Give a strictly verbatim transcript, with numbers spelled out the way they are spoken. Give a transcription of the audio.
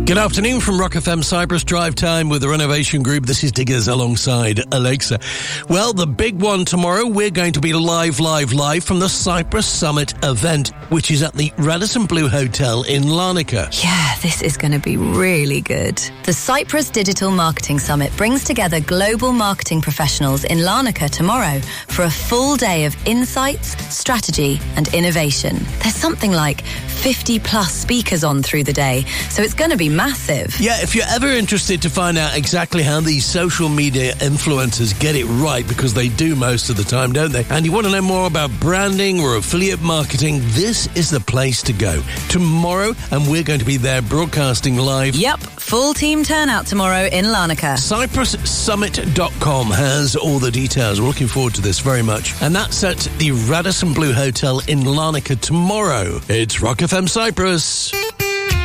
Good afternoon from Rock F M Cyprus Drive Time with the Renovation Group. This is Diggers alongside Alexa. Well, the big one tomorrow, we're going to be live, live, live from the Cyprus Summit event, which is at the Radisson Blu Hotel in Larnaca. Yeah, this is going to be really good. The Cyprus Digital Marketing Summit brings together global marketing professionals in Larnaca tomorrow for a full day of insights, strategy and innovation. There's something like fifty plus speakers on through the day, so it's going to be massive. Yeah, if you're ever interested to find out exactly how these social media influencers get it right, because they do most of the time, don't they? And you want to know more about branding or affiliate marketing, this is the place to go. Tomorrow, and we're going to be there broadcasting live. Yep, full team turnout tomorrow in Larnaca. Cyprus Summit dot com has all the details. We're looking forward to this very much. And that's at the Radisson Blu Hotel in Larnaca tomorrow. It's Rock F M Cyprus.